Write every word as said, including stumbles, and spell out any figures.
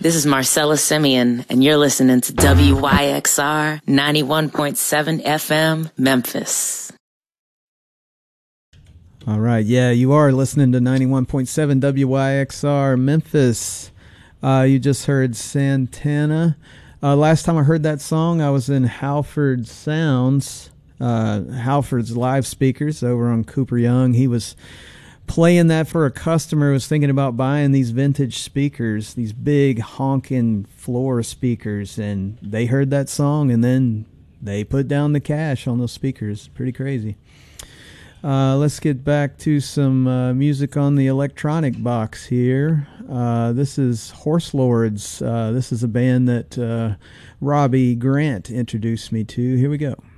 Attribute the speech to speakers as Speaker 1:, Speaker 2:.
Speaker 1: This is Marcella Simeon, and you're listening to W Y X R ninety-one point seven F M, Memphis.
Speaker 2: All right, yeah, you are listening to ninety-one point seven W Y X R, Memphis. Uh, you just heard Santana. Uh, last time I heard that song, I was in Halford Sounds, uh, Halford's live speakers over on Cooper Young. He was playing that for a customer who was thinking about buying these vintage speakers, these big honking floor speakers, and they heard that song and then they put down the cash on those speakers. Pretty crazy. Uh, let's get back to some uh, music on the electronic box here. Uh, this is Horse Lords. Uh, this is a band that uh, Robbie Grant introduced me to. Here we go.